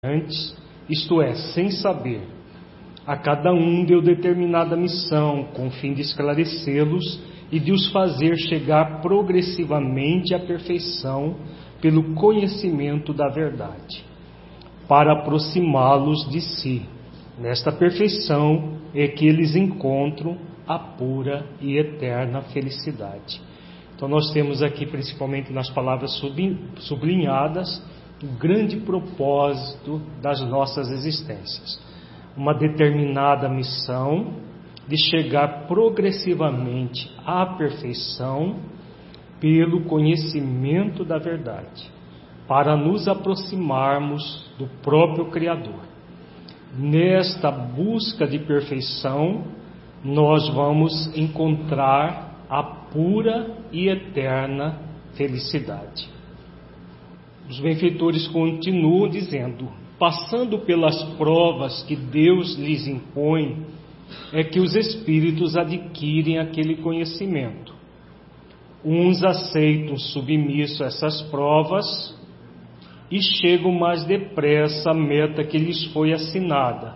antes, isto é, sem saber. A cada um deu determinada missão, com o fim de esclarecê-los e de os fazer chegar progressivamente à perfeição pelo conhecimento da verdade, para aproximá-los de si. Nesta perfeição é que eles encontram a pura e eterna felicidade. Então nós temos aqui, principalmente nas palavras sublinhadas, o grande propósito das nossas existências. Uma determinada missão de chegar progressivamente à perfeição pelo conhecimento da verdade, para nos aproximarmos do próprio Criador. Nesta busca de perfeição, nós vamos encontrar a pura e eterna felicidade. Os benfeitores continuam dizendo: passando pelas provas que Deus lhes impõe, é que os espíritos adquirem aquele conhecimento. Uns aceitam submisso a essas provas e chegam mais depressa à meta que lhes foi assinada.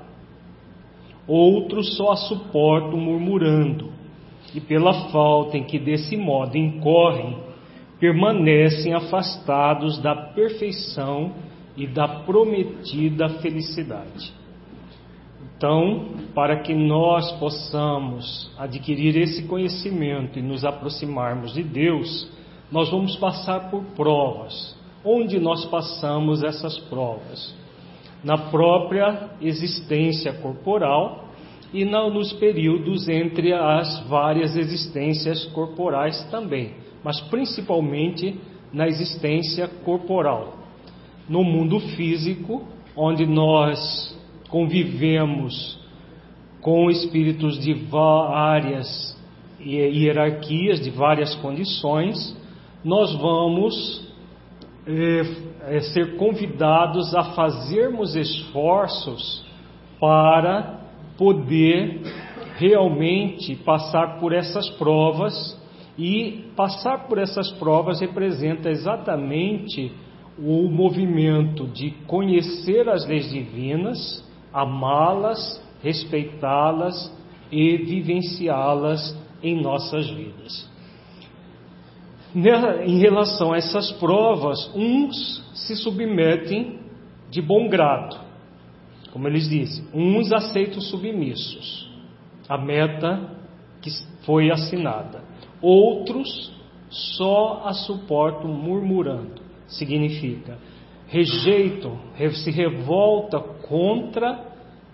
Outros só a suportam murmurando, e pela falta em que desse modo incorrem, permanecem afastados da perfeição e da prometida felicidade. Então, para que nós possamos adquirir esse conhecimento e nos aproximarmos de Deus, nós vamos passar por provas. Onde nós passamos essas provas? Na própria existência corporal e nos períodos entre as várias existências corporais também, mas principalmente na existência corporal. No mundo físico, onde nós convivemos com espíritos de várias hierarquias, de várias condições, nós vamos ser convidados a fazermos esforços para poder realmente passar por essas provas, e passar por essas provas representa exatamente o movimento de conhecer as leis divinas, amá-las, respeitá-las e vivenciá-las em nossas vidas. Em relação a essas provas, uns se submetem de bom grado, como eles dizem, uns aceitam submissos, a meta que foi assinada, outros só a suportam murmurando. Significa, rejeitam, se revolta contra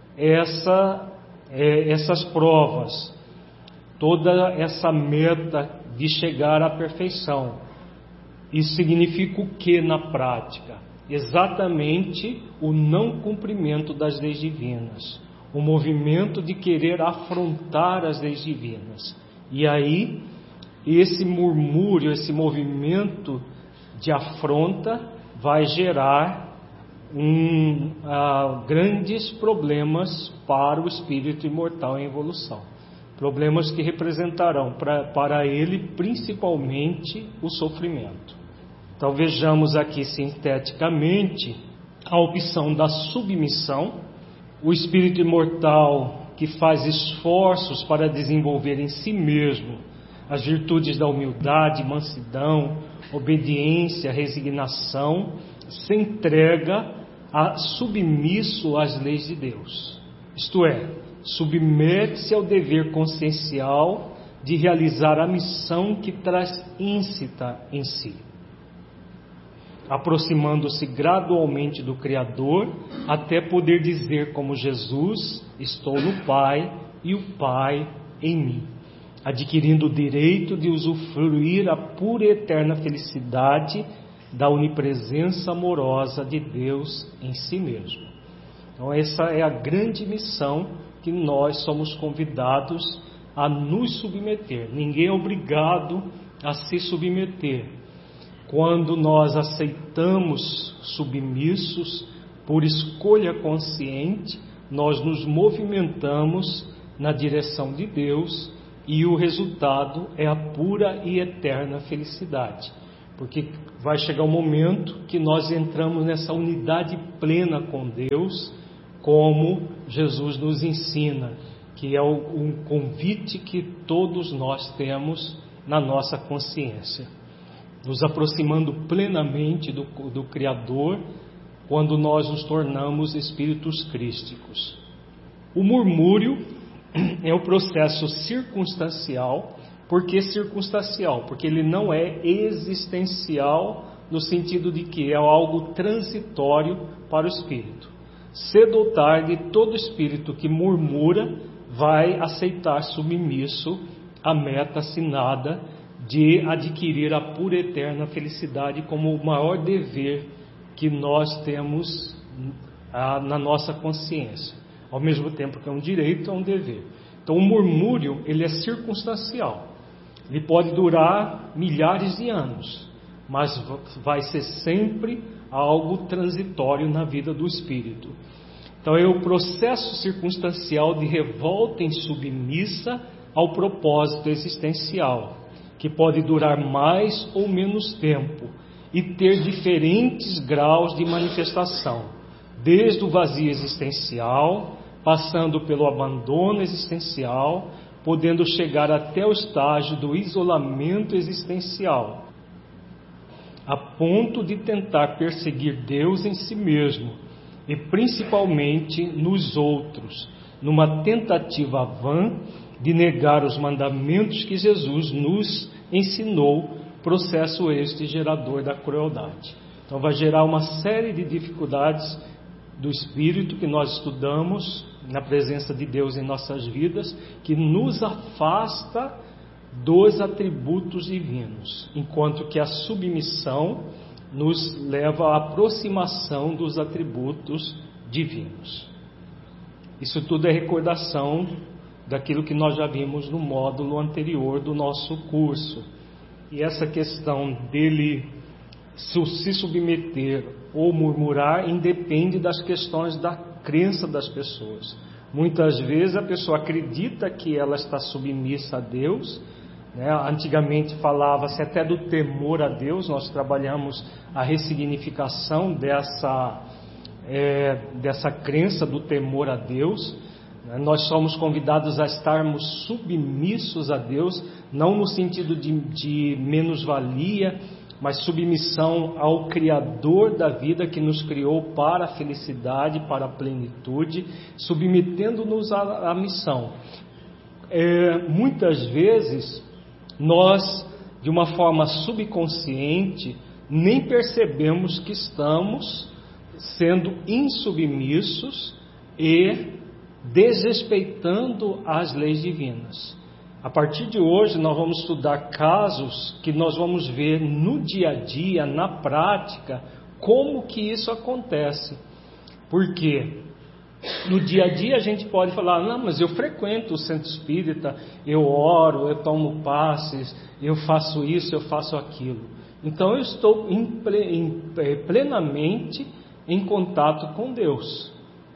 essas provas, toda essa meta de chegar à perfeição. Isso significa o que na prática? Exatamente o não cumprimento das leis divinas, o movimento de querer afrontar as leis divinas. E aí, esse murmúrio, esse movimento de afronta vai gerar grandes problemas para o espírito imortal em evolução. Problemas que representarão para ele principalmente o sofrimento. Então vejamos aqui sinteticamente a opção da submissão. O espírito imortal que faz esforços para desenvolver em si mesmo as virtudes da humildade, mansidão, obediência, resignação, se entrega submisso às leis de Deus. Isto é, submete-se ao dever consciencial de realizar a missão que traz íncita em si, aproximando-se gradualmente do Criador, até poder dizer como Jesus: estou no Pai e o Pai em mim, adquirindo o direito de usufruir a pura e eterna felicidade da onipresença amorosa de Deus em si mesmo. Então essa é a grande missão que nós somos convidados a nos submeter. Ninguém é obrigado a se submeter. Quando nós aceitamos submissos por escolha consciente, nós nos movimentamos na direção de Deus, e o resultado é a pura e eterna felicidade. Porque vai chegar um momento que nós entramos nessa unidade plena com Deus, como Jesus nos ensina, que é um convite que todos nós temos na nossa consciência, nos aproximando plenamente do Criador, quando nós nos tornamos espíritos crísticos. O murmúrio é o processo circunstancial. Por que circunstancial? Porque ele não é existencial, no sentido de que é algo transitório para o espírito. Cedo ou tarde, todo espírito que murmura vai aceitar submisso a meta assinada de adquirir a pura e eterna felicidade como o maior dever que nós temos na nossa consciência. Ao mesmo tempo que é um direito, é um dever. Então o murmúrio, ele é circunstancial. Ele pode durar milhares de anos, mas vai ser sempre algo transitório na vida do espírito. Então é o processo circunstancial de revolta insubmissa ao propósito existencial, que pode durar mais ou menos tempo e ter diferentes graus de manifestação, desde o vazio existencial, passando pelo abandono existencial, podendo chegar até o estágio do isolamento existencial, a ponto de tentar perseguir Deus em si mesmo e principalmente nos outros, numa tentativa vã de negar os mandamentos que Jesus nos ensinou, processo este gerador da crueldade. Então vai gerar uma série de dificuldades do espírito que nós estudamos na presença de Deus em nossas vidas, que nos afasta dos atributos divinos, enquanto que a submissão nos leva à aproximação dos atributos divinos. Isso tudo é recordação daquilo que nós já vimos no módulo anterior do nosso curso. E essa questão dele se submeter ou murmurar independe das questões da crença das pessoas. Muitas vezes a pessoa acredita que ela está submissa a Deus, né? Antigamente falava-se até do temor a Deus. Nós trabalhamos a ressignificação dessa crença do temor a Deus. Nós somos convidados a estarmos submissos a Deus, não no sentido de menos-valia, mas submissão ao Criador da vida, que nos criou para a felicidade, para a plenitude, submetendo-nos à missão. Muitas vezes nós, de uma forma subconsciente, nem percebemos que estamos sendo insubmissos e desrespeitando as leis divinas. A partir de hoje nós vamos estudar casos que nós vamos ver no dia a dia, na prática, como que isso acontece. Porque no dia a dia a gente pode falar: não, mas eu frequento o centro espírita, eu oro, eu tomo passes, eu faço isso, eu faço aquilo. Então eu estou plenamente em contato com Deus.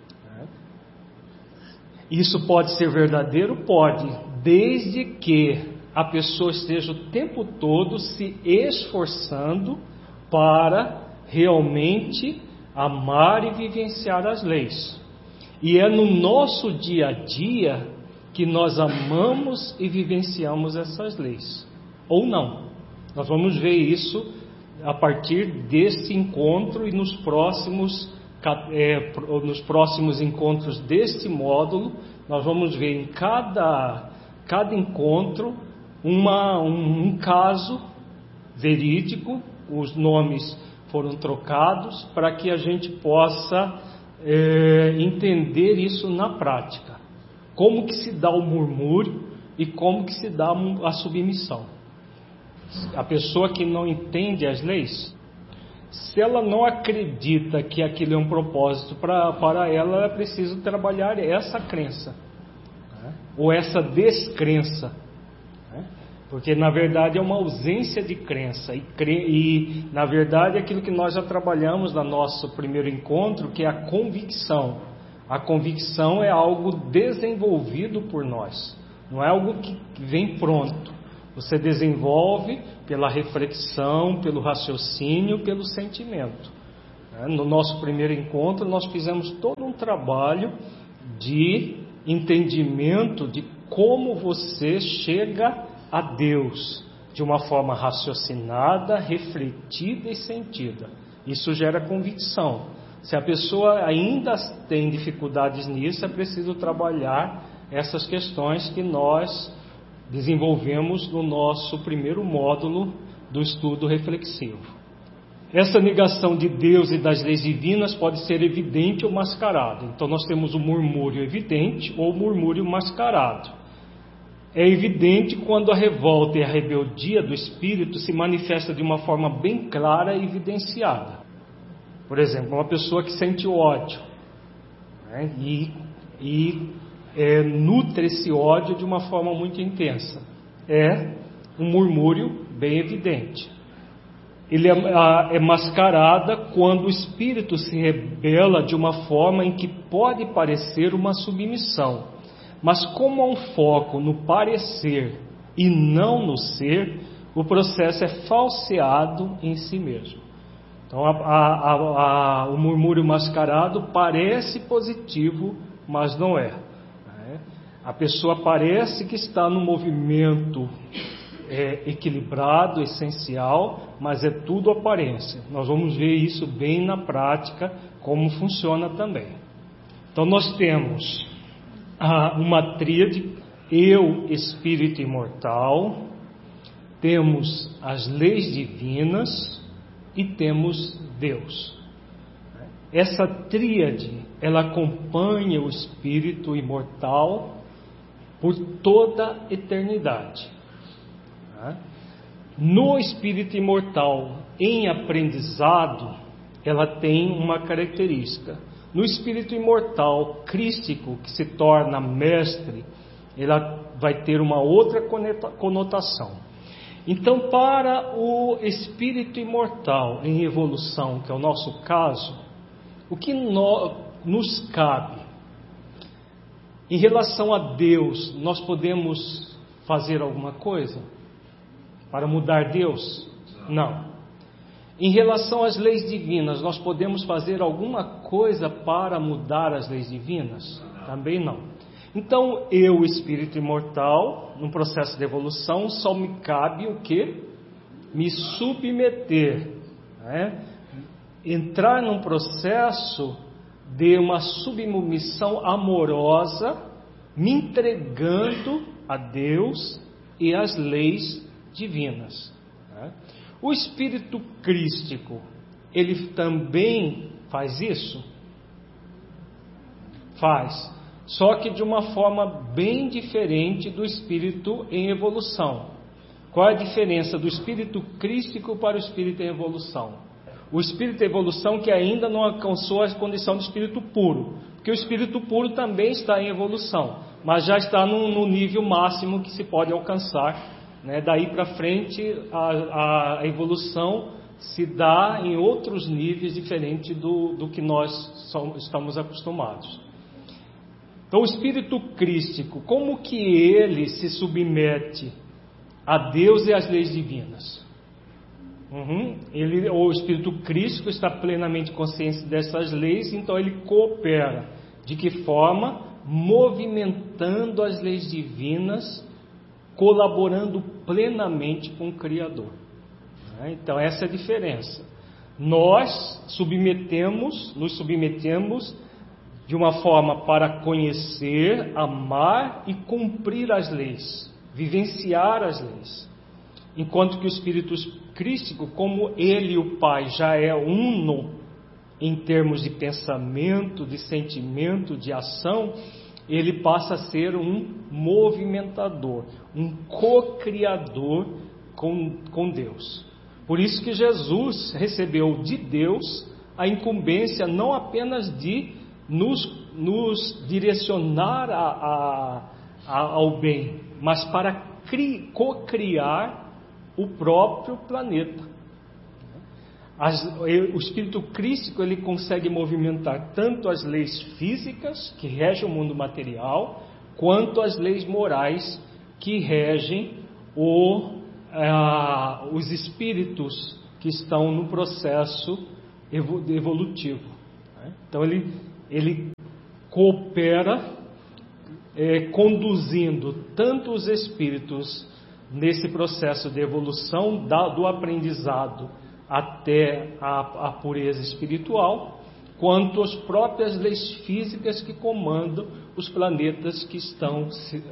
Isso pode ser verdadeiro? Pode, desde que a pessoa esteja o tempo todo se esforçando para realmente amar e vivenciar as leis. E é no nosso dia a dia que nós amamos e vivenciamos essas leis, ou não. Nós vamos ver isso a partir desse encontro e nos próximos encontros deste módulo. Nós vamos ver em cada encontro um caso verídico. Os nomes foram trocados para que a gente possa entender isso na prática. Como que se dá o murmúrio e como que se dá a submissão. A pessoa que não entende as leis, se ela não acredita que aquilo é um propósito para ela, é preciso trabalhar essa crença, né? Ou essa descrença, né? Porque na verdade é uma ausência de crença e na verdade é aquilo que nós já trabalhamos no nosso primeiro encontro, que é a convicção. A convicção é algo desenvolvido por nós, não é algo que vem pronto. Você desenvolve pela reflexão, pelo raciocínio, pelo sentimento. No nosso primeiro encontro, nós fizemos todo um trabalho de entendimento de como você chega a Deus de uma forma raciocinada, refletida e sentida. Isso gera convicção. Se a pessoa ainda tem dificuldades nisso, é preciso trabalhar essas questões que nós desenvolvemos no nosso primeiro módulo do estudo reflexivo. Essa negação de Deus e das leis divinas pode ser evidente ou mascarada. Então nós temos o murmúrio evidente ou o murmúrio mascarado. É evidente quando a revolta e a rebeldia do espírito se manifesta de uma forma bem clara e evidenciada. Por exemplo, uma pessoa que sente ódio, né, nutre esse ódio de uma forma muito intensa. É um murmúrio bem evidente. Ele é mascarada quando o espírito se rebela de uma forma em que pode parecer uma submissão. Mas como há um foco no parecer e não no ser, o processo é falseado em si mesmo. Então o murmúrio mascarado parece positivo, mas não é. A pessoa parece que está no movimento equilibrado, essencial, mas é tudo aparência. Nós vamos ver isso bem na prática, como funciona também. Então nós temos uma tríade: eu, espírito imortal, temos as leis divinas e temos Deus. Essa tríade, ela acompanha o espírito imortal por toda a eternidade. No espírito imortal em aprendizado, ela tem uma característica. No espírito imortal crístico, que se torna mestre, ela vai ter uma outra conotação. Então, para o espírito imortal em evolução, que é o nosso caso, o que nos cabe? Em relação a Deus, nós podemos fazer alguma coisa para mudar Deus? Não. Em relação às leis divinas, nós podemos fazer alguma coisa para mudar as leis divinas? Também não. Então, eu, espírito imortal, num processo de evolução, só me cabe o quê? Me submeter, né? Entrar num processo de uma submissão amorosa, me entregando a Deus e às leis divinas. O espírito crístico, ele também faz isso? Faz, só que de uma forma bem diferente do espírito em evolução. Qual é a diferença do espírito crístico para o espírito em evolução? O espírito em evolução que ainda não alcançou a condição de espírito puro, porque o espírito puro também está em evolução, mas já está no nível máximo que se pode alcançar. Daí para frente a evolução se dá em outros níveis diferentes do que nós estamos acostumados. Então o espírito crístico, como que ele se submete a Deus e às leis divinas? O espírito crístico está plenamente consciente dessas leis, então ele coopera. De que forma? Movimentando as leis divinas, colaborando plenamente com o Criador. Então essa é a diferença. Nós nos submetemos de uma forma para conhecer, amar e cumprir as leis, vivenciar as leis. Enquanto que o espírito crístico, como ele e o Pai já é uno em termos de pensamento, de sentimento, de ação, ele passa a ser um movimentador, um co-criador com Deus. Por isso que Jesus recebeu de Deus a incumbência não apenas de nos direcionar ao bem, mas para co-criar o próprio planeta. O espírito crístico, ele consegue movimentar tanto as leis físicas que regem o mundo material, quanto as leis morais que regem os espíritos que estão no processo evolutivo. Então ele coopera, conduzindo tanto os espíritos nesse processo de evolução do aprendizado até a pureza espiritual, quanto as próprias leis físicas que comandam os planetas que estão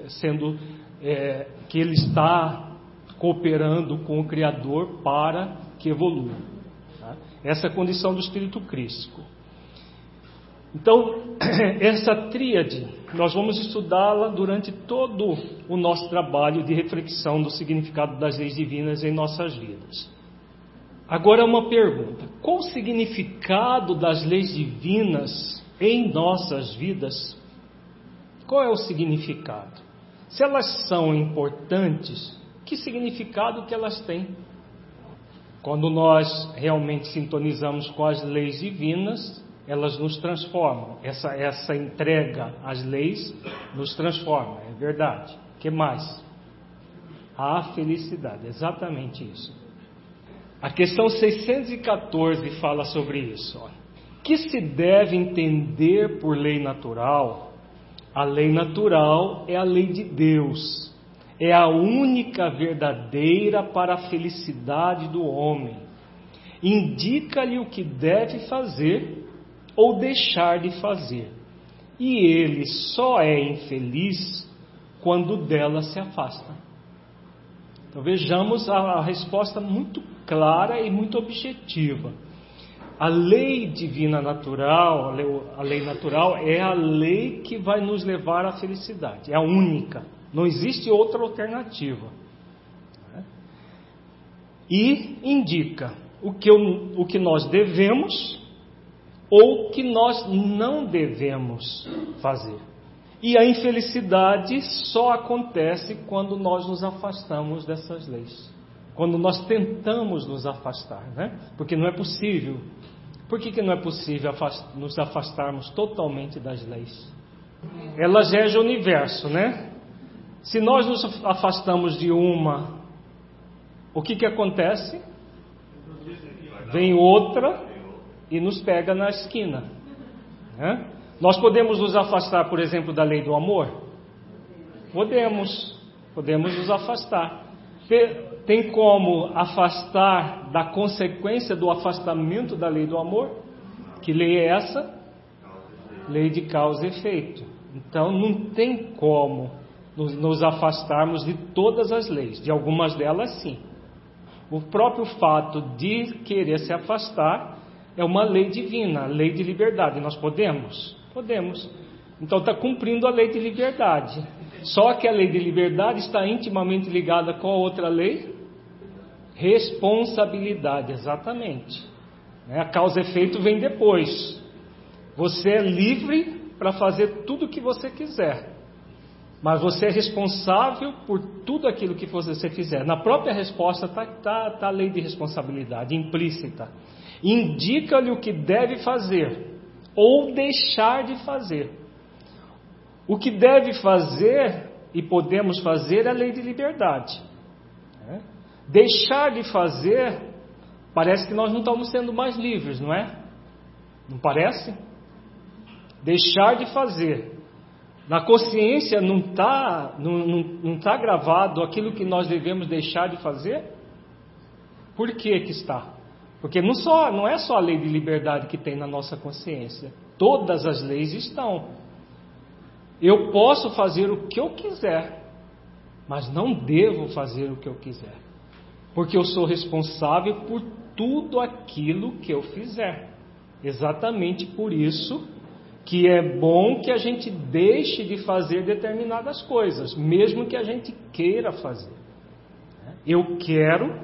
que ele está cooperando com o Criador para que evoluam. Tá? Essa é a condição do espírito crístico. Então, essa tríade, nós vamos estudá-la durante todo o nosso trabalho de reflexão do significado das leis divinas em nossas vidas. Agora uma pergunta: qual o significado das leis divinas em nossas vidas? Qual é o significado? Se elas são importantes, que significado que elas têm? Quando nós realmente sintonizamos com as leis divinas, elas nos transformam. Essa entrega às leis nos transforma, é verdade. O que mais? A felicidade, exatamente isso. A questão 614 fala sobre isso. Que se deve entender por lei natural? A lei natural é a lei de Deus. É a única verdadeira para a felicidade do homem. Indica-lhe o que deve fazer ou deixar de fazer. E ele só é infeliz quando dela se afasta. Então vejamos a resposta muito clara e muito objetiva. A lei divina natural, a lei natural é a lei que vai nos levar à felicidade. É a única. Não existe outra alternativa. E indica o que nós devemos ou o que nós não devemos fazer. E a infelicidade só acontece quando nós nos afastamos dessas leis. Quando nós tentamos nos afastar, né? Porque não é possível. Por que não é possível nos afastarmos totalmente das leis? Elas regem o universo, né? Se nós nos afastamos de uma, o que acontece? Vem outra e nos pega na esquina, né? Nós podemos nos afastar, por exemplo, da lei do amor? Podemos nos afastar. Tem como afastar da consequência do afastamento da lei do amor? Que lei é essa? Lei de causa e efeito. Então não tem como nos afastarmos de todas as leis. De algumas delas sim. O próprio fato de querer se afastar é uma lei divina, a lei de liberdade. Nós podemos? Podemos. Então está cumprindo a lei de liberdade. Só que a lei de liberdade está intimamente ligada com a outra lei? Responsabilidade, exatamente. A causa e efeito vem depois. Você é livre para fazer tudo o que você quiser. Mas você é responsável por tudo aquilo que você fizer. Na própria resposta está a lei de responsabilidade implícita. Indica-lhe o que deve fazer ou deixar de fazer. O que deve fazer e podemos fazer é a lei de liberdade. Deixar de fazer, parece que nós não estamos sendo mais livres, não é? Não parece? Deixar de fazer. Na consciência não está gravado aquilo que nós devemos deixar de fazer? Por que está? Porque não é só a lei de liberdade que tem na nossa consciência. Todas as leis estão. Eu posso fazer o que eu quiser, mas não devo fazer o que eu quiser. Porque eu sou responsável por tudo aquilo que eu fizer. Exatamente por isso que é bom que a gente deixe de fazer determinadas coisas, mesmo que a gente queira fazer. Eu quero,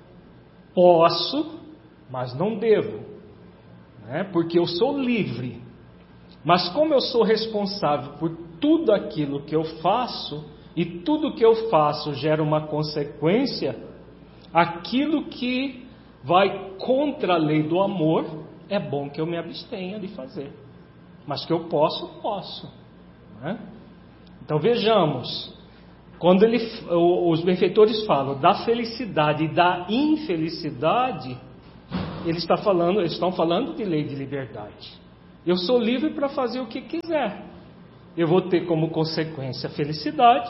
posso, mas não devo, porque eu sou livre. Mas como eu sou responsável por tudo aquilo que eu faço, e tudo que eu faço gera uma consequência, aquilo que vai contra a lei do amor, é bom que eu me abstenha de fazer. Mas que eu posso. Então vejamos, Quando os benfeitores falam da felicidade e da infelicidade, eles estão falando de lei de liberdade. Eu sou livre para fazer o que quiser. Eu vou ter como consequência a felicidade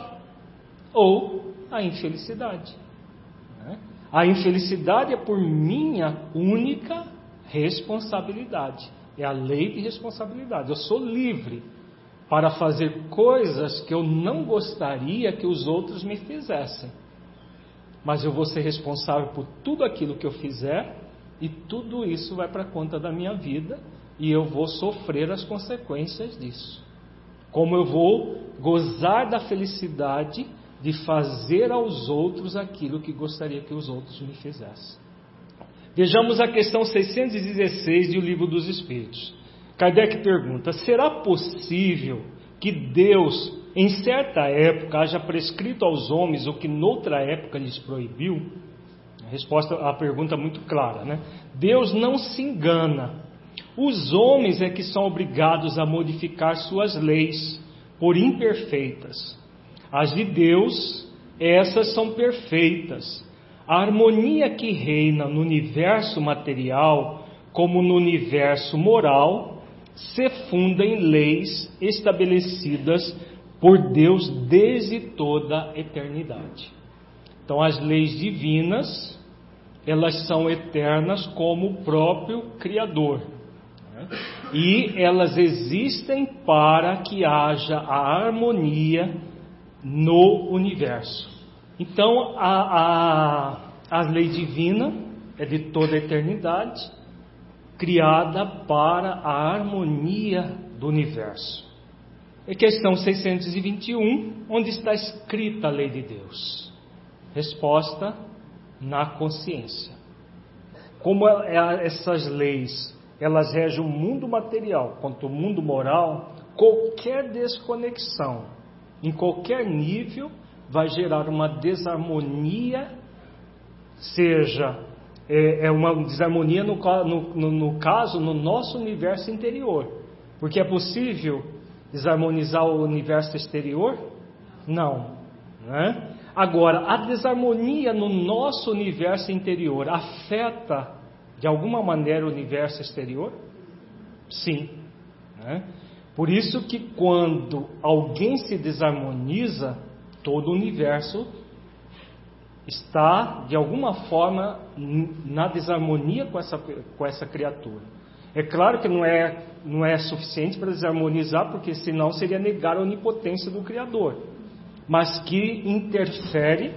ou a infelicidade. A infelicidade é por minha única responsabilidade. É a lei de responsabilidade. Eu sou livre para fazer coisas que eu não gostaria que os outros me fizessem. Mas eu vou ser responsável por tudo aquilo que eu fizer, e tudo isso vai para conta da minha vida, e eu vou sofrer as consequências disso. Como eu vou gozar da felicidade de fazer aos outros aquilo que gostaria que os outros me fizessem. Vejamos a questão 616 do Livro dos Espíritos. Kardec pergunta: será possível que Deus, em certa época, haja prescrito aos homens o que noutra época lhes proibiu? A resposta à pergunta é muito clara, né? Deus não se engana. Os homens é que são obrigados a modificar suas leis, por imperfeitas. As de Deus, essas são perfeitas. A harmonia que reina no universo material, como no universo moral, se funda em leis estabelecidas por Deus desde toda a eternidade. Então, as leis divinas, elas são eternas como o próprio Criador. E elas existem para que haja a harmonia no universo. Então, a lei divina é de toda a eternidade, criada para a harmonia do universo. É questão 621, onde está escrita a lei de Deus? Resposta: na consciência. Como essas leis, elas regem o mundo material quanto o mundo moral, qualquer desconexão, em qualquer nível, vai gerar uma desarmonia, seja uma desarmonia no caso, no nosso universo interior. Porque é possível desarmonizar o universo exterior? Não, né? Agora, a desarmonia no nosso universo interior afeta de alguma maneira o universo exterior? Sim, né? Por isso que quando alguém se desarmoniza, todo o universo está de alguma forma na desarmonia com essa criatura. É claro que não é suficiente para desarmonizar, porque senão seria negar a onipotência do Criador. Mas que interfere.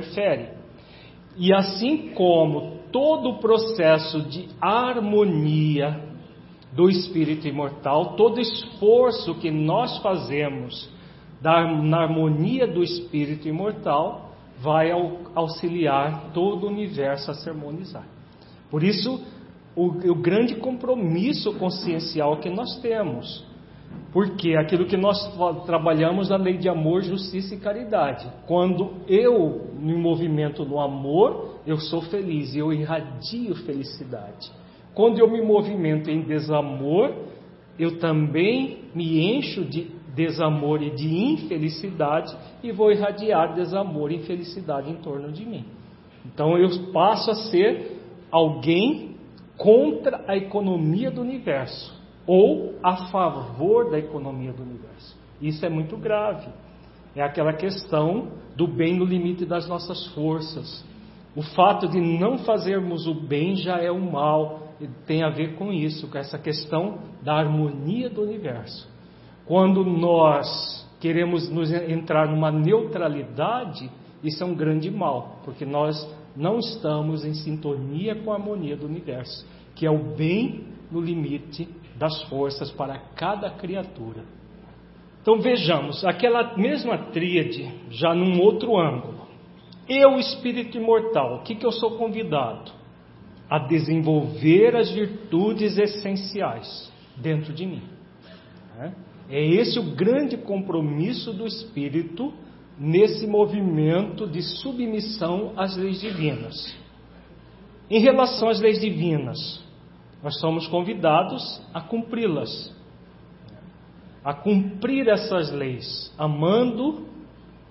E assim como todo o processo de harmonia do espírito imortal, todo esforço que nós fazemos na harmonia do espírito imortal, vai auxiliar todo o universo a se harmonizar. Por isso, o grande compromisso consciencial que nós temos, porque aquilo que nós trabalhamos na lei de amor, justiça e caridade. Quando eu me movimento no amor, eu sou feliz e eu irradio felicidade. Quando eu me movimento em desamor, eu também me encho de desamor e de infelicidade e vou irradiar desamor e infelicidade em torno de mim. Então eu passo a ser alguém contra a economia do universo ou a favor da economia do universo. Isso é muito grave. É aquela questão do bem no limite das nossas forças. O fato de não fazermos o bem já é o mal. Tem a ver com isso, com essa questão da harmonia do universo. Quando nós queremos entrar numa neutralidade, isso é um grande mal, porque nós não estamos em sintonia com a harmonia do universo, que é o bem no limite das forças para cada criatura. Então vejamos, aquela mesma tríade, já num outro ângulo. Eu, espírito imortal, o que eu sou convidado? A desenvolver as virtudes essenciais dentro de mim. É esse o grande compromisso do espírito nesse movimento de submissão às leis divinas. Em relação às leis divinas, nós somos convidados a cumpri-las, a cumprir essas leis, amando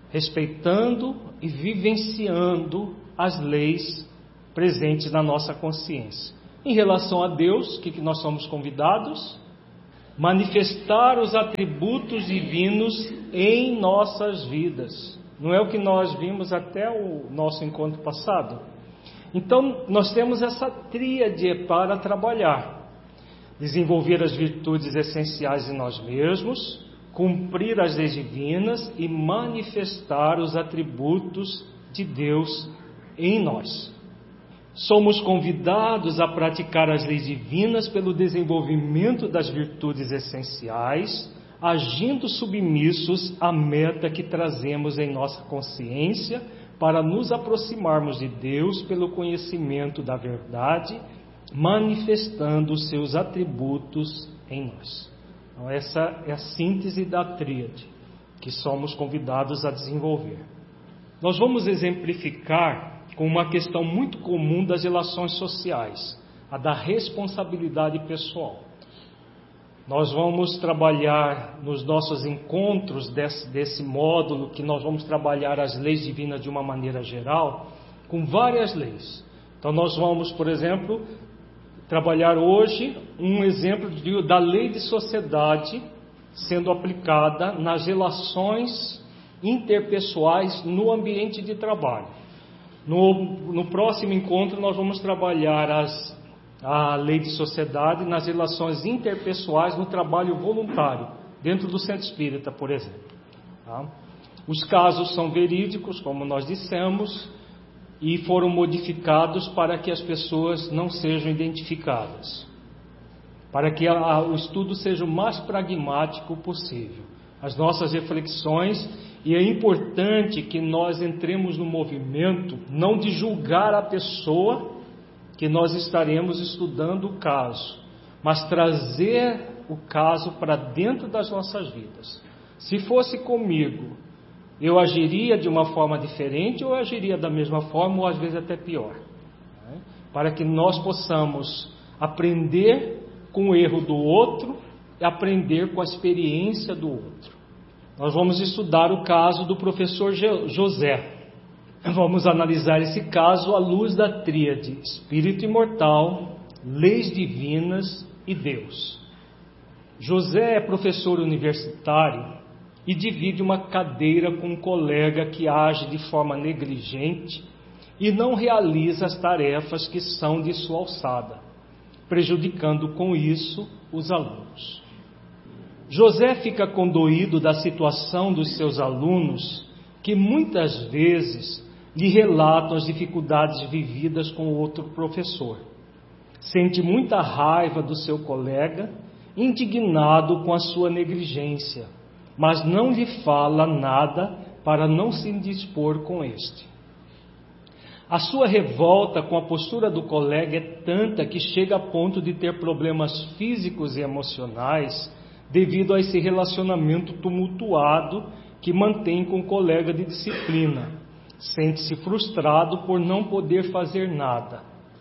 respeitando e vivenciando as leis presentes na nossa consciência. Em relação a Deus, o que nós somos convidados? Manifestar os atributos divinos em nossas vidas. Não é o que nós vimos até o nosso encontro passado? Então, nós temos essa tríade para trabalhar. Desenvolver as virtudes essenciais em nós mesmos, cumprir as leis divinas e manifestar os atributos de Deus em nós. Somos convidados a praticar as leis divinas pelo desenvolvimento das virtudes essenciais, agindo submissos à meta que trazemos em nossa consciência para nos aproximarmos de Deus pelo conhecimento da verdade, manifestando os seus atributos em nós. Então, essa é a síntese da tríade que somos convidados a desenvolver. Nós vamos exemplificar com uma questão muito comum das relações sociais, a da responsabilidade pessoal. Nós vamos trabalhar nos nossos encontros desse módulo, que nós vamos trabalhar as leis divinas de uma maneira geral, com várias leis. Então nós vamos, por exemplo, trabalhar hoje um exemplo da lei de sociedade sendo aplicada nas relações interpessoais no ambiente de trabalho. No próximo encontro nós vamos trabalhar a lei de sociedade nas relações interpessoais no trabalho voluntário, dentro do centro espírita, por exemplo. Tá? Os casos são verídicos, como nós dissemos, e foram modificados para que as pessoas não sejam identificadas, para que o estudo seja o mais pragmático possível. As nossas reflexões, e é importante que nós entremos no movimento, não de julgar a pessoa que nós estaremos estudando o caso, mas trazer o caso para dentro das nossas vidas. Se fosse comigo, eu agiria de uma forma diferente ou eu agiria da mesma forma ou às vezes até pior, né? Para que nós possamos aprender com o erro do outro e aprender com a experiência do outro. Nós vamos estudar o caso do professor José. Vamos analisar esse caso à luz da tríade espírito imortal, leis divinas e Deus. José é professor universitário e divide uma cadeira com um colega que age de forma negligente e não realiza as tarefas que são de sua alçada, prejudicando com isso os alunos. José fica condoído da situação dos seus alunos, que muitas vezes lhe relatam as dificuldades vividas com outro professor. Sente muita raiva do seu colega, indignado com a sua negligência, mas não lhe fala nada para não se indispor com este. A sua revolta com a postura do colega é tanta que chega a ponto de ter problemas físicos e emocionais devido a esse relacionamento tumultuado que mantém com o colega de disciplina. Sente-se frustrado por não poder fazer nada.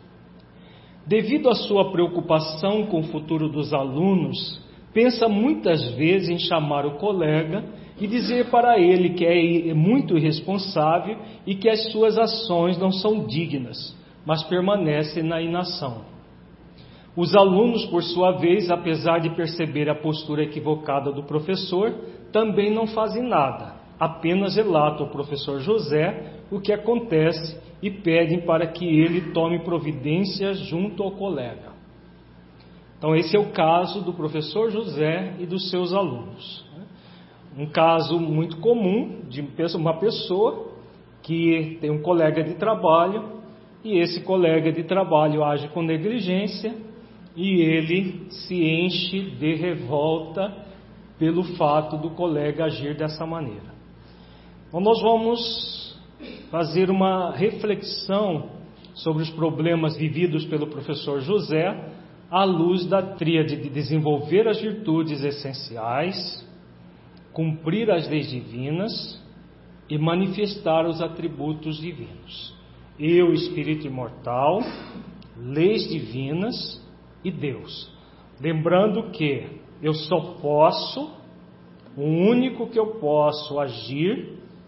Devido à sua preocupação com o futuro dos alunos, pensa muitas vezes em chamar o colega e dizer para ele que é muito irresponsável e que as suas ações não são dignas, mas permanecem na inação. Os alunos, por sua vez, apesar de perceber a postura equivocada do professor, também não fazem nada, apenas relatam ao professor José o que acontece e pedem para que ele tome providências junto ao colega. Então esse é o caso do professor José e dos seus alunos. Um caso muito comum de uma pessoa que tem um colega de trabalho e esse colega de trabalho age com negligência e ele se enche de revolta pelo fato do colega agir dessa maneira. Então nós vamos fazer uma reflexão sobre os problemas vividos pelo professor José à luz da tríade de desenvolver as virtudes essenciais, cumprir as leis divinas e manifestar os atributos divinos. Eu, espírito imortal, leis divinas e Deus. Lembrando que eu só posso, o único que eu posso agir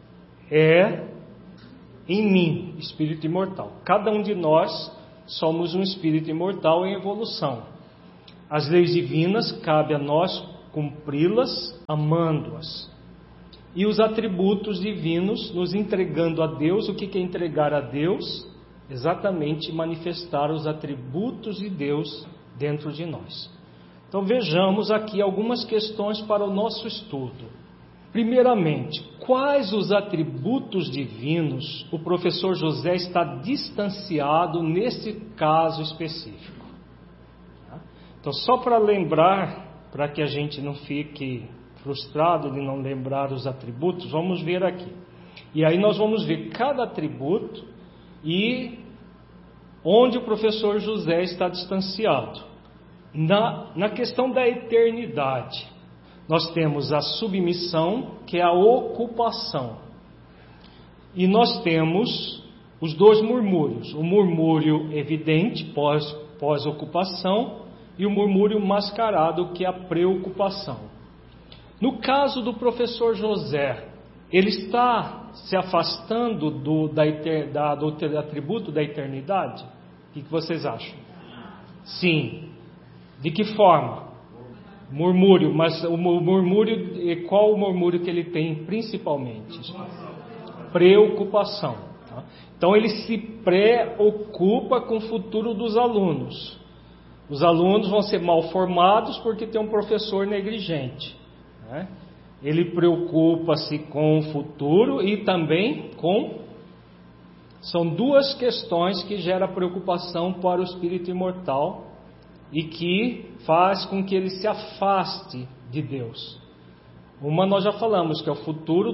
é em mim, espírito imortal. Cada um de nós somos um espírito imortal em evolução. As leis divinas cabe a nós cumpri-las amando-as. E os atributos divinos nos entregando a Deus. O que é entregar a Deus? Exatamente manifestar os atributos de Deus dentro de nós. Então vejamos aqui algumas questões para o nosso estudo. Primeiramente, quais os atributos divinos o professor José está distanciado nesse caso específico? Então, só para lembrar, para que a gente não fique frustrado de não lembrar os atributos, vamos ver aqui. E aí nós vamos ver cada atributo e onde o professor José está distanciado. Na questão da eternidade, nós temos a submissão, que é a ocupação. E nós temos os dois murmúrios. O murmúrio evidente, pós-ocupação, e o murmúrio mascarado, que é a preocupação. No caso do professor José, ele está se afastando do atributo da eternidade? O que vocês acham? Sim. De que forma? Murmúrio. Mas o murmúrio, qual o murmúrio que ele tem principalmente? Preocupação. Tá? Então ele se preocupa com o futuro dos alunos. Os alunos vão ser mal formados porque tem um professor negligente. Né? Ele preocupa-se com o futuro e também com... São duas questões que geram preocupação para o espírito imortal e que faz com que ele se afaste de Deus. Uma nós já falamos, que é o futuro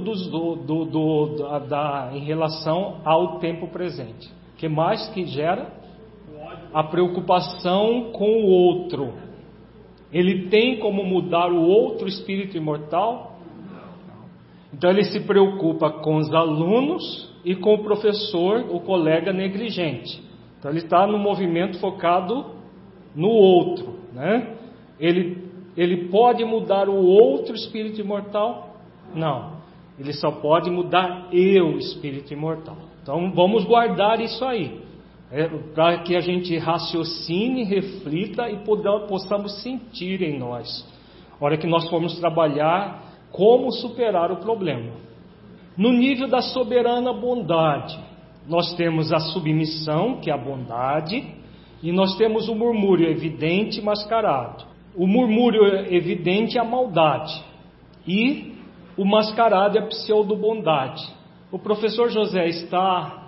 em relação ao tempo presente. O que mais que gera? A preocupação com o outro. Ele tem como mudar o outro espírito imortal? Então ele se preocupa com os alunos e com o professor, o colega negligente. Então ele está no movimento focado no outro, né? Ele pode mudar o outro espírito imortal? Não. Ele só pode mudar eu, espírito imortal. Então vamos guardar isso aí, para que a gente raciocine, reflita e possamos sentir em nós, na hora que nós formos trabalhar como superar o problema. No nível da soberana bondade, nós temos a submissão, que é a bondade, e nós temos o murmúrio evidente e mascarado. O murmúrio evidente é a maldade, e o mascarado é a pseudo-bondade. O professor José está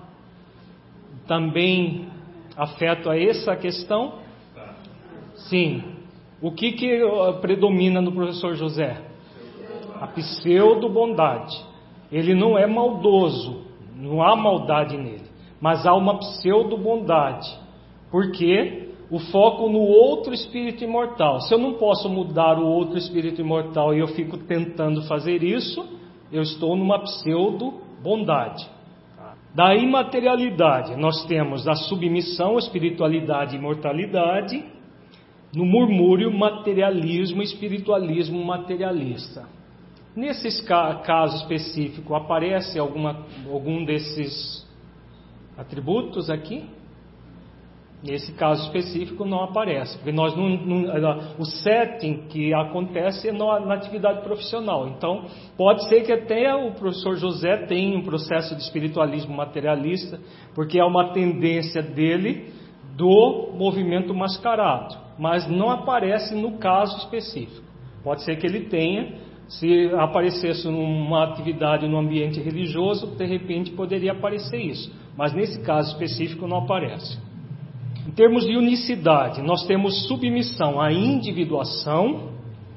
também afeto a essa questão? Sim. O que predomina no professor José? A pseudo-bondade. Ele não é maldoso, não há maldade nele, mas há uma pseudo-bondade, porque o foco no outro espírito imortal. Se eu não posso mudar o outro espírito imortal e eu fico tentando fazer isso, eu estou numa pseudo-bondade. Da imaterialidade, nós temos a submissão, espiritualidade e imortalidade. No murmúrio, materialismo e espiritualismo materialista. Nesse caso específico, aparece algum desses atributos aqui? Nesse caso específico não aparece, porque o setting que acontece é na atividade profissional. Então, pode ser que até o professor José tenha um processo de espiritualismo materialista, porque é uma tendência dele do movimento mascarado, mas não aparece no caso específico. Pode ser que ele tenha, se aparecesse numa atividade no ambiente religioso, de repente poderia aparecer isso, mas nesse caso específico não aparece. Em termos de unicidade, nós temos submissão à individuação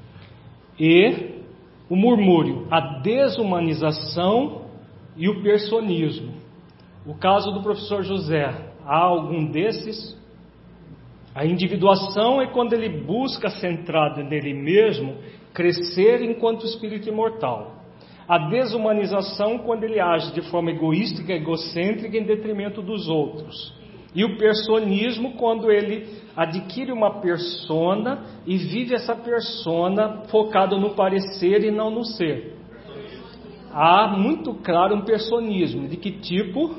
e o murmúrio, a desumanização e o personismo. O caso do professor José, há algum desses? A individuação é quando ele busca, centrado nele mesmo, crescer enquanto espírito imortal. A desumanização, quando ele age de forma egoística, egocêntrica, em detrimento dos outros. E o personismo, quando ele adquire uma persona e vive essa persona focado no parecer e não no ser. há muito claro um personismo. De que tipo?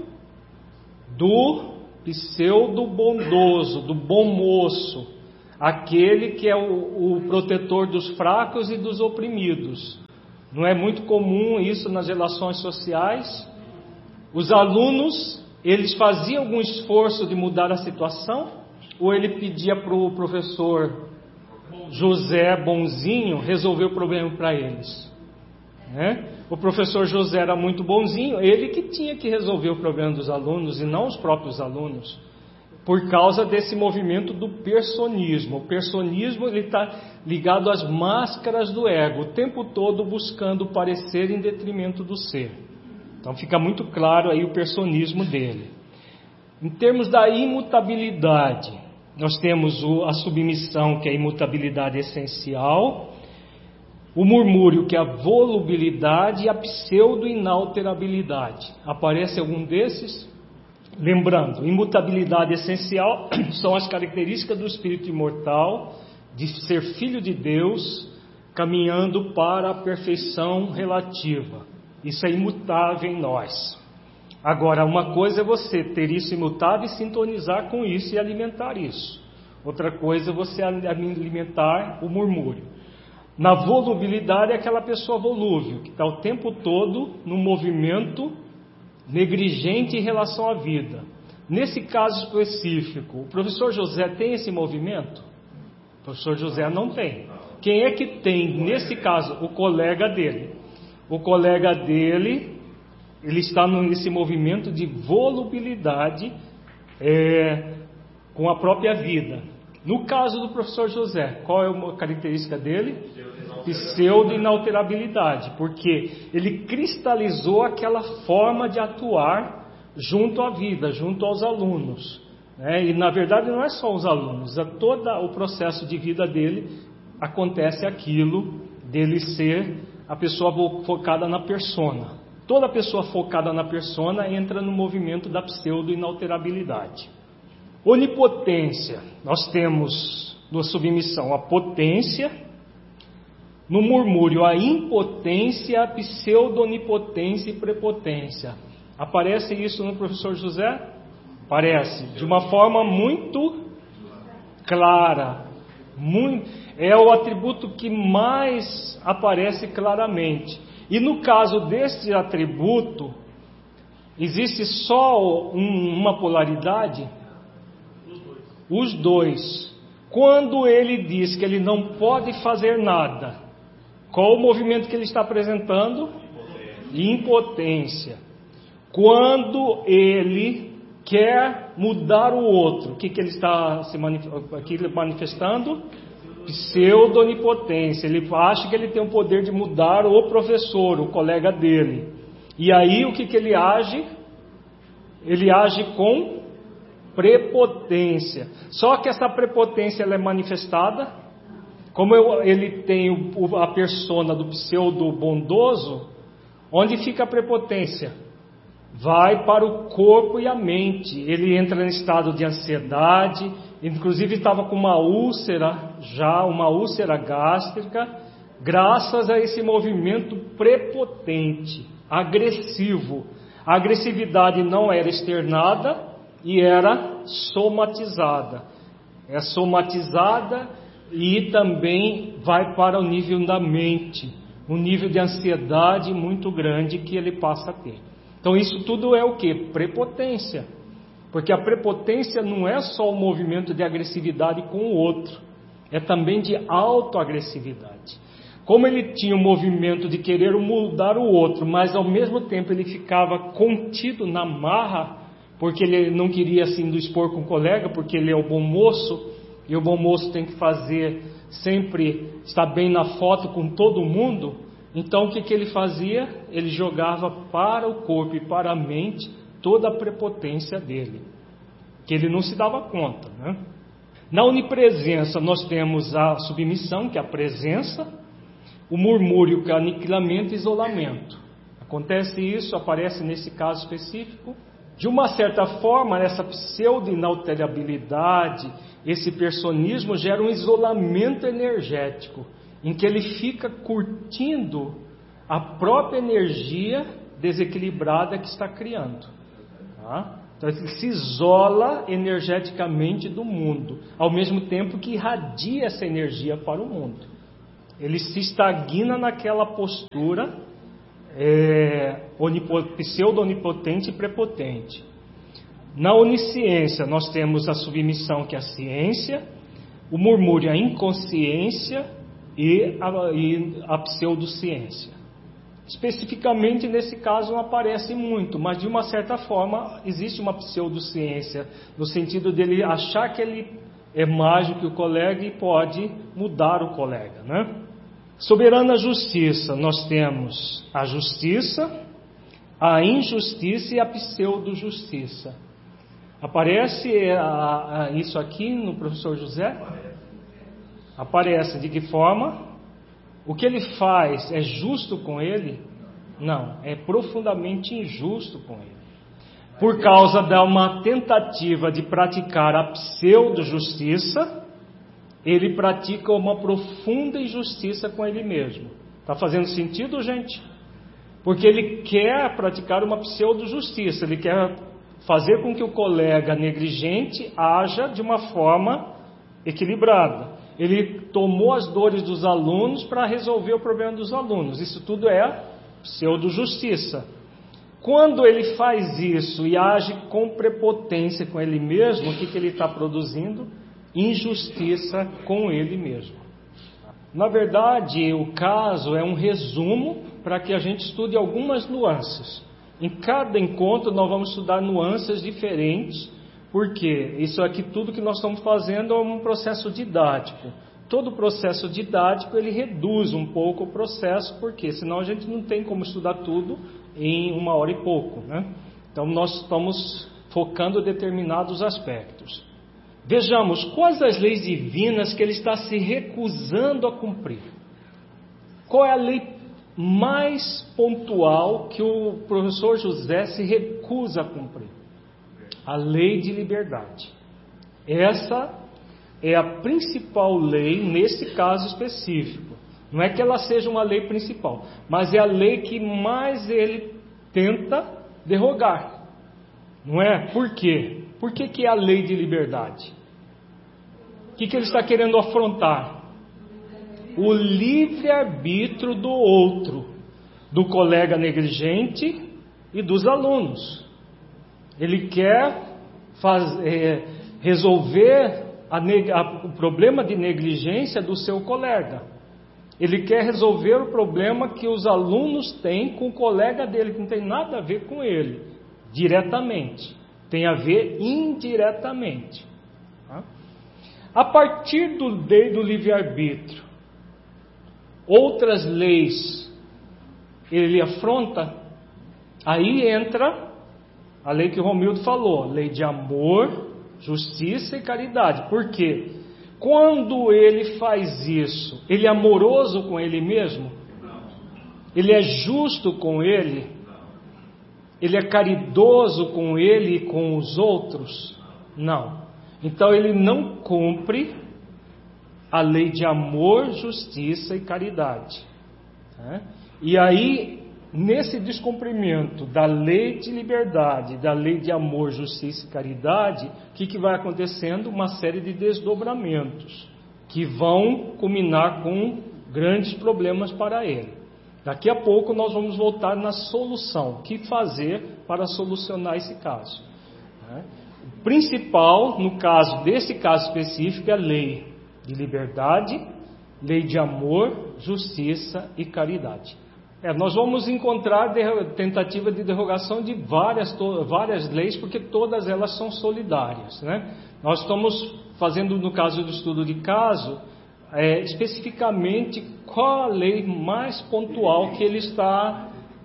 Do pseudo bondoso, do bom moço, aquele que é o protetor dos fracos e dos oprimidos. Não é muito comum isso nas relações sociais? Os alunos, eles faziam algum esforço de mudar a situação? Ou ele pedia para o professor José bonzinho resolver o problema para eles? O professor José era muito bonzinho, ele que tinha que resolver o problema dos alunos e não os próprios alunos, por causa desse movimento do personismo. O personismo está ligado às máscaras do ego, o tempo todo buscando parecer em detrimento do ser. Então fica muito claro aí o personismo dele. Em termos da imutabilidade, nós temos a submissão, que é a imutabilidade essencial, o murmúrio, que é a volubilidade, e a pseudo-inalterabilidade. Aparece algum desses? Lembrando, imutabilidade essencial são as características do espírito imortal, de ser filho de Deus, caminhando para a perfeição relativa. Isso é imutável em nós. Agora, uma coisa é você ter isso imutável e sintonizar com isso e alimentar isso. Outra coisa é você alimentar o murmúrio. Na volubilidade é aquela pessoa volúvel, que está o tempo todo no movimento negligente em relação à vida. Nesse caso específico, o professor José tem esse movimento? O professor José não tem. Quem é que tem, nesse caso? O colega dele. O colega dele, ele está nesse movimento de volubilidade com a própria vida. No caso do professor José, qual é a característica dele? Pseudo-inalterabilidade, porque ele cristalizou aquela forma de atuar junto à vida, junto aos alunos. E na verdade não é só os alunos, todo o processo de vida dele acontece aquilo dele ser a pessoa focada na persona. Toda pessoa focada na persona entra no movimento da pseudo-inalterabilidade. Onipotência, nós temos na submissão a potência, no murmúrio a impotência, a pseudo-onipotência e prepotência. Aparece isso no professor José? Aparece, de uma forma muito clara, é o atributo que mais aparece claramente. E no caso desse atributo, existe só uma polaridade? Os dois. Quando ele diz que ele não pode fazer nada, qual o movimento que ele está apresentando? Impotência. Quando ele quer mudar o outro, o que ele está manifestando? Pseudo-onipotência. Ele acha que ele tem o poder de mudar o professor, o colega dele. E aí o que ele age? Ele age com prepotência. Só que essa prepotência ela é manifestada, como ele tem a persona do pseudo-bondoso, onde fica a prepotência? Vai para o corpo e a mente. Ele entra em estado de ansiedade, inclusive estava com uma úlcera gástrica, graças a esse movimento prepotente, agressivo. A agressividade não era externada e era somatizada. É somatizada e também vai para o nível da mente, um nível de ansiedade muito grande que ele passa a ter. Então isso tudo é o que? Prepotência. Porque a prepotência não é só o movimento de agressividade com o outro, é também de autoagressividade. Como ele tinha o movimento de querer mudar o outro, mas ao mesmo tempo ele ficava contido na marra, porque ele não queria se indispor com o colega, porque ele é o bom moço, e o bom moço tem que sempre estar bem na foto com todo mundo. Então o que ele fazia? Ele jogava para o corpo e para a mente toda a prepotência dele, que ele não se dava conta, né? Na onipresença nós temos a submissão, que é a presença, o murmúrio, que é aniquilamento e isolamento. Acontece isso, aparece nesse caso específico. De uma certa forma, essa pseudo-inalterabilidade, esse personismo gera um isolamento energético, em que ele fica curtindo a própria energia desequilibrada que está criando. Tá? Então ele se isola energeticamente do mundo, ao mesmo tempo que irradia essa energia para o mundo. Ele se estagna naquela postura pseudo-onipotente e prepotente. Na onisciência nós temos a submissão, que é a ciência, o murmúrio, a inconsciência e a pseudociência. Especificamente nesse caso não aparece muito, mas de uma certa forma existe uma pseudociência, no sentido dele achar que ele é mais do que o colega e pode mudar o colega, né? Soberana justiça, nós temos a justiça, a injustiça e a pseudo-justiça. Aparece isso aqui no professor José? Aparece. De que forma? O que ele faz é justo com ele? Não, é profundamente injusto com ele. Por causa de uma tentativa de praticar a pseudo-justiça, ele pratica uma profunda injustiça com ele mesmo. Está fazendo sentido, gente? Porque ele quer praticar uma pseudo-justiça, ele quer fazer com que o colega negligente haja de uma forma equilibrada. Ele tomou as dores dos alunos para resolver o problema dos alunos. Isso tudo é pseudo-justiça. Quando ele faz isso e age com prepotência com ele mesmo, o que ele está produzindo? Injustiça com ele mesmo. Na verdade, o caso é um resumo para que a gente estude algumas nuances. Em cada encontro nós vamos estudar nuances diferentes, porque isso aqui tudo que nós estamos fazendo é um processo didático. Todo processo didático ele reduz um pouco o processo, porque senão a gente não tem como estudar tudo em 1 hora e pouco, né? Então nós estamos focando determinados aspectos. Vejamos quais as leis divinas que ele está se recusando a cumprir. Qual é a lei mais pontual que o professor José se recusa a cumprir? A lei de liberdade. Essa é a principal lei nesse caso específico. Não é que ela seja uma lei principal, mas é a lei que mais ele tenta derrogar. Não é? Por quê? Por que é a lei de liberdade? O que ele está querendo afrontar? O livre-arbítrio do outro, do colega negligente e dos alunos. Ele quer resolver o problema de negligência do seu colega. Ele quer resolver o problema que os alunos têm com o colega dele, que não tem nada a ver com ele, diretamente. Tem a ver indiretamente. A partir do livre-arbítrio, outras leis ele afronta, aí entra a lei que o Romildo falou, lei de amor, justiça e caridade. Por quê? Quando ele faz isso, ele é amoroso com ele mesmo? Ele é justo com ele? Ele é caridoso com ele e com os outros? Não. Então ele não cumpre a lei de amor, justiça e caridade. E aí, nesse descumprimento da lei de liberdade, da lei de amor, justiça e caridade, o que vai acontecendo? Uma série de desdobramentos que vão culminar com grandes problemas para ele. Daqui a pouco nós vamos voltar na solução. O que fazer para solucionar esse caso? O principal, no caso desse caso específico, é a lei de liberdade, lei de amor, justiça e caridade. Nós vamos encontrar tentativa de derrogação de várias leis, porque todas elas são solidárias, né? Nós estamos fazendo, no caso do estudo de caso, especificamente qual a lei mais pontual que ele está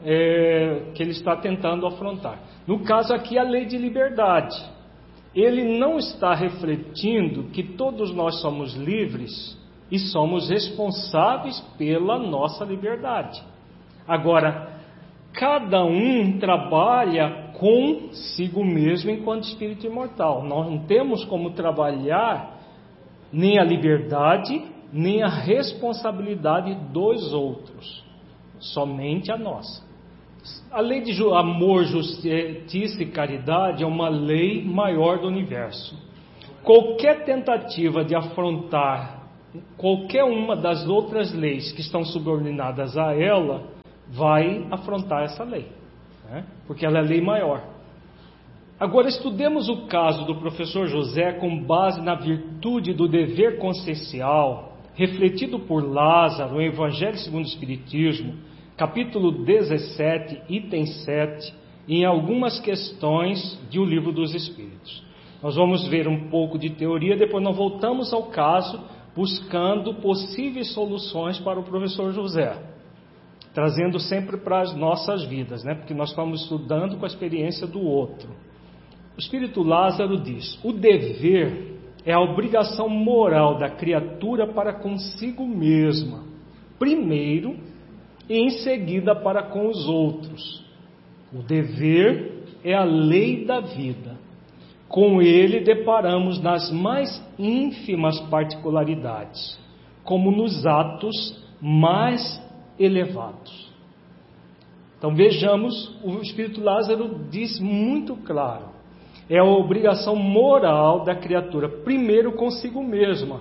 tentando afrontar. No caso aqui, a lei de liberdade. Ele não está refletindo que todos nós somos livres e somos responsáveis pela nossa liberdade. Agora, cada um trabalha consigo mesmo enquanto espírito imortal. Nós não temos como trabalhar nem a liberdade, nem a responsabilidade dos outros. somente a nossa. A lei de amor, justiça e caridade é uma lei maior do universo. Qualquer tentativa de afrontar qualquer uma das outras leis que estão subordinadas a ela vai afrontar essa lei, né? Porque ela é a lei maior. Agora estudemos o caso do professor José com base na virtude do dever consciencial refletido por Lázaro no Evangelho segundo o Espiritismo, capítulo 17, item 7, e em algumas questões do Livro dos Espíritos. Nós vamos ver um pouco de teoria, depois nós voltamos ao caso, buscando possíveis soluções para o professor José, trazendo sempre para as nossas vidas, né? Porque nós estamos estudando com a experiência do outro. O Espírito Lázaro diz: o dever é a obrigação moral da criatura para consigo mesma, primeiro, e em seguida para com os outros. O dever é a lei da vida. Com ele deparamos nas mais ínfimas particularidades, como nos atos mais elevados. Então vejamos, o Espírito Lázaro diz muito claro: é a obrigação moral da criatura, primeiro consigo mesma,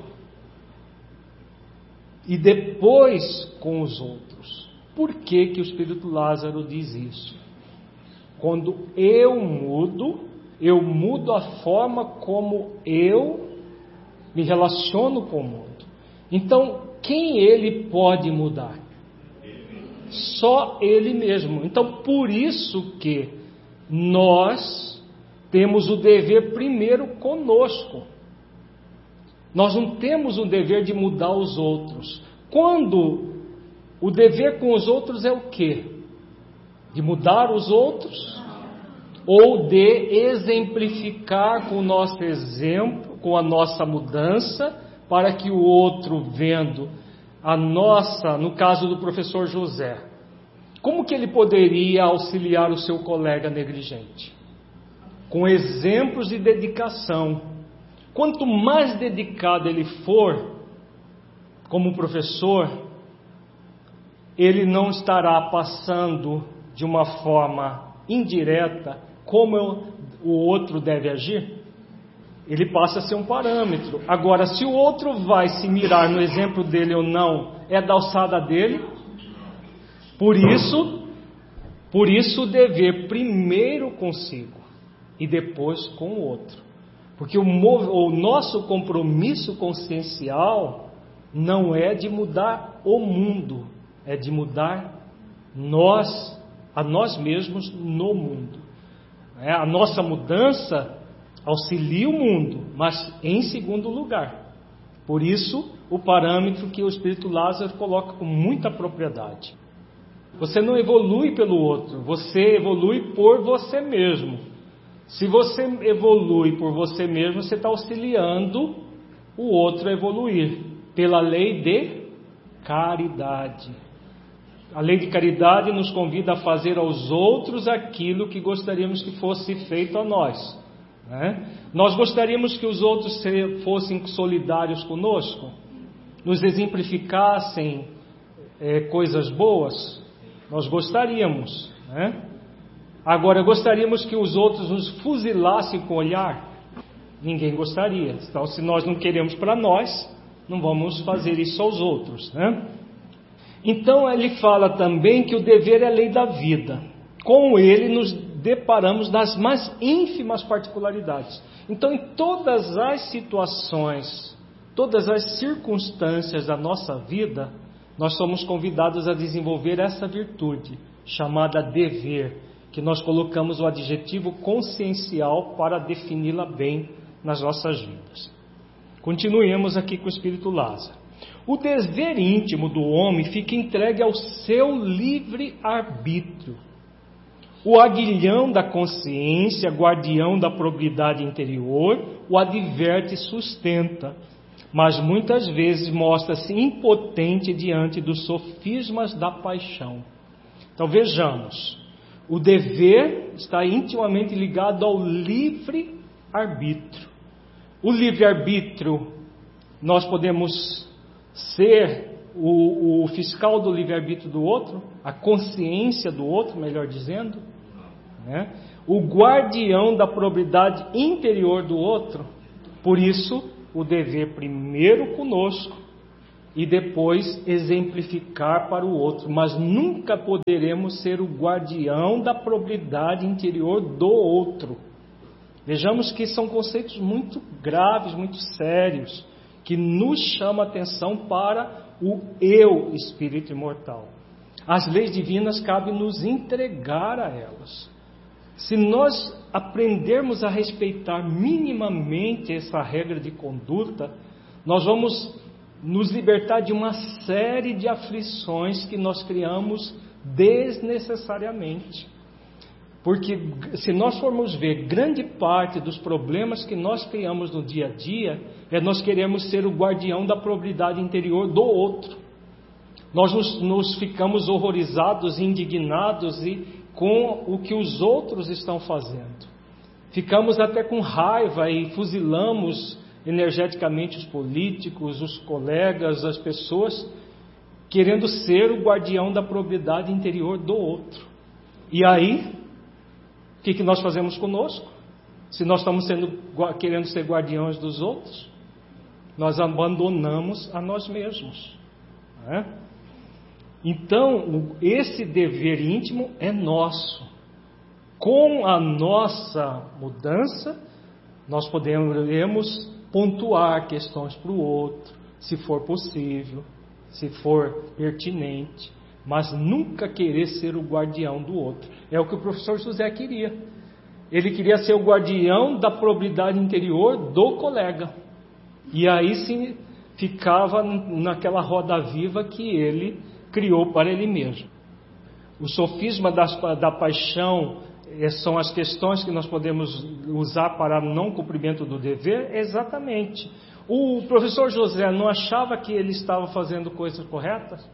e depois com os outros. Por que que o Espírito Lázaro diz isso? Quando eu mudo a forma como eu me relaciono com o mundo. Então, quem ele pode mudar? Só ele mesmo. Então, por isso que nós temos o dever primeiro conosco. Nós não temos o dever de mudar os outros. Quando o dever com os outros é o quê? De mudar os outros? Ou de exemplificar com o nosso exemplo, com a nossa mudança, para que o outro, vendo a nossa, no caso do professor José, como que ele poderia auxiliar o seu colega negligente? Com exemplos de dedicação. Quanto mais dedicado ele for, como professor, ele não estará passando de uma forma indireta como o outro deve agir. Ele passa a ser um parâmetro. Agora, se o outro vai se mirar no exemplo dele ou não, é da alçada dele. Por isso o dever primeiro consigo e depois com o outro. Porque o nosso compromisso consciencial não é de mudar o mundo, é de mudar a nós mesmos no mundo. A nossa mudança auxilia o mundo, mas em segundo lugar. Por isso, o parâmetro que o Espírito Lázaro coloca com muita propriedade. Você não evolui pelo outro, você evolui por você mesmo. Se você evolui por você mesmo, você está auxiliando o outro a evoluir, pela lei de caridade. A lei de caridade nos convida a fazer aos outros aquilo que gostaríamos que fosse feito a nós, né? Nós gostaríamos que os outros fossem solidários conosco, nos exemplificassem coisas boas. Nós gostaríamos, né? Agora, gostaríamos que os outros nos fuzilassem com o olhar? Ninguém gostaria. Então, se nós não queremos para nós, não vamos fazer isso aos outros, né? Então ele fala também que o dever é a lei da vida. Com ele nos deparamos nas mais ínfimas particularidades. Então, em todas as situações, todas as circunstâncias da nossa vida, nós somos convidados a desenvolver essa virtude, chamada dever, que nós colocamos o adjetivo consciencial para defini-la bem nas nossas vidas. Continuemos aqui com o Espírito Lázaro. O dever íntimo do homem fica entregue ao seu livre arbítrio. O aguilhão da consciência, guardião da probidade interior, o adverte e sustenta, mas muitas vezes mostra-se impotente diante dos sofismas da paixão. Então vejamos, o dever está intimamente ligado ao livre arbítrio. O livre arbítrio, nós podemos ser o fiscal do livre-arbítrio do outro, a consciência do outro, melhor dizendo, né? O guardião da probidade interior do outro. Por isso, o dever primeiro conosco e depois exemplificar para o outro. Mas nunca poderemos ser o guardião da probidade interior do outro. Vejamos que são conceitos muito graves, muito sérios, que nos chamam a atenção para o eu, espírito imortal. As leis divinas cabe nos entregar a elas. Se nós aprendermos a respeitar minimamente essa regra de conduta, nós vamos nos libertar de uma série de aflições que nós criamos desnecessariamente. Porque se nós formos ver, grande parte dos problemas que nós criamos no dia a dia é nós queremos ser o guardião da probidade interior do outro. Nós nos ficamos horrorizados, indignados com o que os outros estão fazendo. Ficamos até com raiva e fuzilamos energeticamente os políticos, os colegas, as pessoas, querendo ser o guardião da probidade interior do outro. E aí, o que nós fazemos conosco? Se nós estamos querendo ser guardiões dos outros, nós abandonamos a nós mesmos. Não é? Então, esse dever íntimo é nosso. Com a nossa mudança, nós podemos pontuar questões para o outro, se for possível, se for pertinente, mas nunca querer ser o guardião do outro. É o que o professor José queria. Ele queria ser o guardião da probidade interior do colega. E aí sim ficava naquela roda viva que ele criou para ele mesmo. O sofisma da paixão são as questões que nós podemos usar para não cumprimento do dever? Exatamente. O professor José não achava que ele estava fazendo coisas corretas?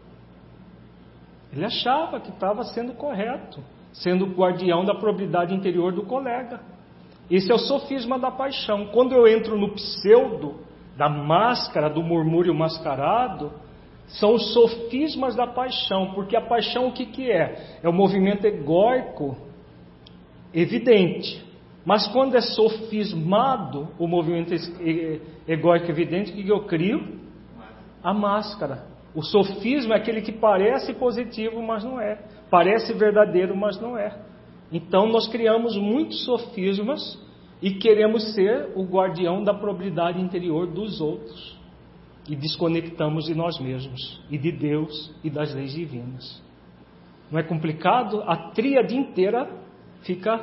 Ele achava que estava sendo correto, sendo o guardião da probidade interior do colega. Esse é o sofisma da paixão. Quando eu entro no pseudo, da máscara, do murmúrio mascarado, são os sofismas da paixão, porque a paixão o que é? É o movimento egóico evidente. Mas quando é sofismado o movimento egóico evidente, o que eu crio? A máscara. O sofisma é aquele que parece positivo, mas não é. Parece verdadeiro, mas não é. Então nós criamos muitos sofismas e queremos ser o guardião da probidade interior dos outros. E desconectamos de nós mesmos, e de Deus e das leis divinas. Não é complicado? A tríade inteira fica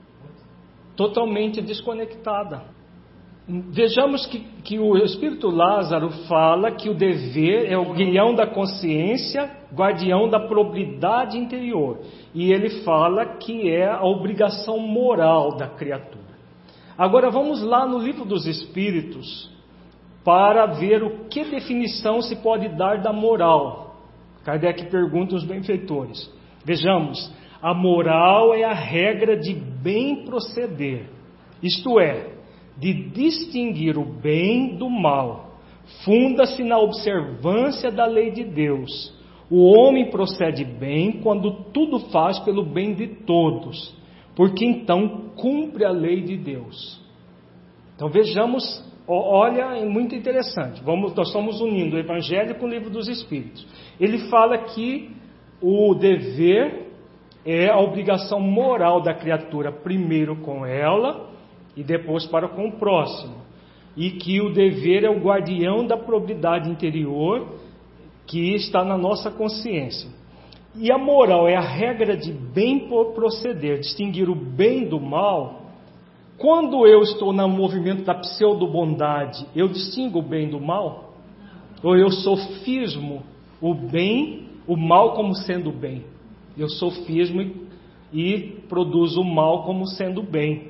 totalmente desconectada. Vejamos que o Espírito Lázaro fala que o dever é o guião da consciência, guardião da probidade interior. E ele fala que é a obrigação moral da criatura. Agora vamos lá no Livro dos Espíritos para ver o que definição se pode dar da moral. Kardec pergunta aos benfeitores. Vejamos, a moral é a regra de bem proceder, isto é, de distinguir o bem do mal. Funda-se na observância da lei de Deus. O homem procede bem quando tudo faz pelo bem de todos, porque então cumpre a lei de Deus. Então vejamos, olha, é muito interessante. Nós estamos unindo o Evangelho com o Livro dos Espíritos. Ele fala que o dever é a obrigação moral da criatura, primeiro com ela e depois para com o próximo. E que o dever é o guardião da probidade interior que está na nossa consciência. E a moral é a regra de bem proceder, distinguir o bem do mal. Quando eu estou no movimento da pseudo-bondade, eu distingo o bem do mal? Ou eu sofismo o bem, o mal como sendo bem? Eu sofismo e produzo o mal como sendo bem.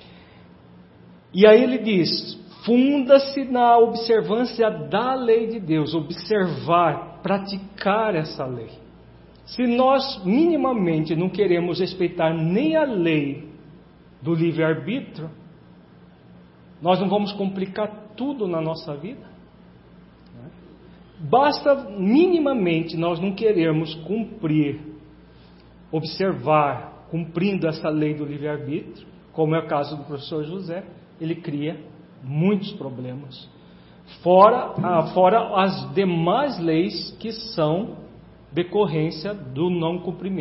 E aí ele diz, funda-se na observância da lei de Deus, observar, praticar essa lei. Se nós minimamente não queremos respeitar nem a lei do livre-arbítrio, nós não vamos complicar tudo na nossa vida? Basta minimamente nós não querermos cumprindo essa lei do livre-arbítrio, como é o caso do professor José, ele cria muitos problemas. Fora as demais leis que são decorrência do não cumprimento.